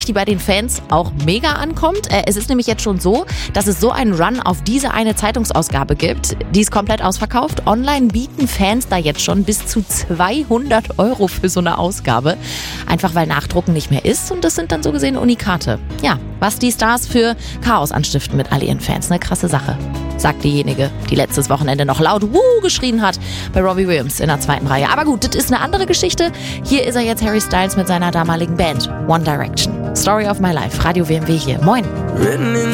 die bei den Fans auch mega ankommt. Es ist nämlich jetzt schon so, dass es so einen Run auf diese eine Zeitungsausgabe gibt. Die ist komplett ausverkauft. Online bieten Fans da jetzt schon bis zu 200 € für so eine Ausgabe. Einfach weil Nachdrucken nicht mehr ist und das sind dann so gesehen Unikate. Ja, was die Stars für Chaos anstiften mit all ihren Fans. Eine krasse Sache, sagt diejenige, die letztes Wochenende noch laut Wuh geschrien hat bei Robbie Williams in der 2. Reihe. Aber gut, das ist eine andere Geschichte. Hier ist er jetzt, Harry Styles mit seiner damaligen Band One Direction. Story of my life, Radio WMW hier. Moin.